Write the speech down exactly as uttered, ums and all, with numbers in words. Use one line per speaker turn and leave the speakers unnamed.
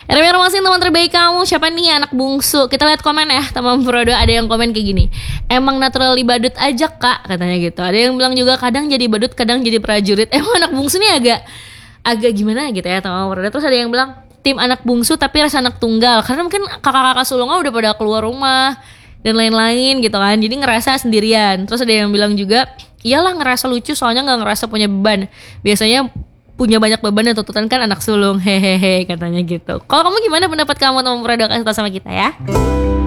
R M Romasin teman terbaik kamu siapa nih anak bungsu? Kita lihat komen ya teman Frodo. Ada yang komen kayak gini, emang naturally badut aja kak katanya gitu. Ada yang bilang juga kadang jadi badut kadang jadi prajurit. Emang anak bungsu nih agak agak gimana gitu ya teman Frodo. Terus ada yang bilang tim anak bungsu tapi rasa anak tunggal karena mungkin kakak-kakak sulungnya udah pada keluar rumah dan lain-lain gitu kan, jadi ngerasa sendirian. Terus ada yang bilang juga iyalah ngerasa lucu soalnya nggak ngerasa punya beban, biasanya punya banyak beban dan tuntutan kan anak sulung, hehehe katanya gitu. Kalau kamu gimana pendapat kamu teman Frodo, kasih tau sama kita ya.